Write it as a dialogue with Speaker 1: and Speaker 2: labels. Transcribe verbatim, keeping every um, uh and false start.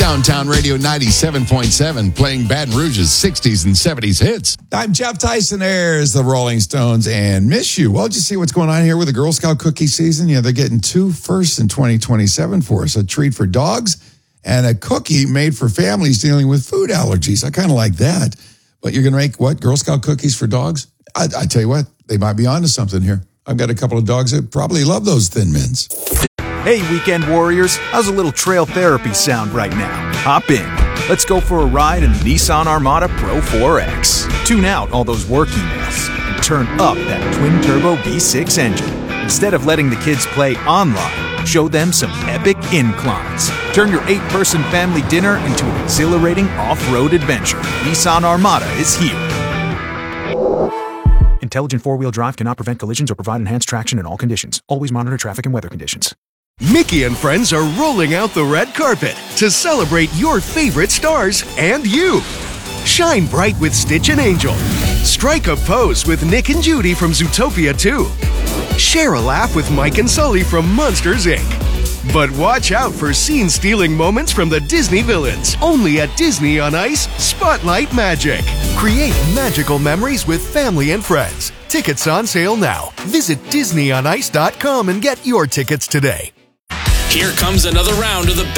Speaker 1: Downtown Radio ninety-seven point seven, playing Baton Rouge's sixties and seventies hits.
Speaker 2: I'm Jeff Tyson. There's the Rolling Stones and Miss You. Well, did you see what's going on here with the Girl Scout cookie season? Yeah, they're getting two firsts in twenty twenty-seven for us. A treat for dogs and a cookie made for families dealing with food allergies. I kind of like that. But you're going to make what? Girl Scout cookies for dogs? I, I tell you what, they might be onto something here. I've got a couple of dogs that probably love those Thin Mints.
Speaker 3: Hey, weekend warriors, how's a little trail therapy sound right now? Hop in. Let's go for a ride in the Nissan Armada Pro four X. Tune out all those work emails and turn up that twin-turbo V six engine. Instead of letting the kids play online, show them some epic inclines. Turn your eight-person family dinner into an exhilarating off-road adventure. Nissan Armada is here. Intelligent four-wheel drive cannot prevent collisions or provide enhanced traction in all conditions. Always monitor traffic and weather conditions.
Speaker 4: Mickey and friends are rolling out the red carpet to celebrate your favorite stars and you. Shine bright with Stitch and Angel. Strike a pose with Nick and Judy from Zootopia two. Share a laugh with Mike and Sully from Monsters, Incorporated. But watch out for scene-stealing moments from the Disney villains. Only at Disney on Ice Spotlight Magic. Create magical memories with family and friends. Tickets on sale now. Visit Disney on Ice dot com and get your tickets today.
Speaker 5: Here comes another round of the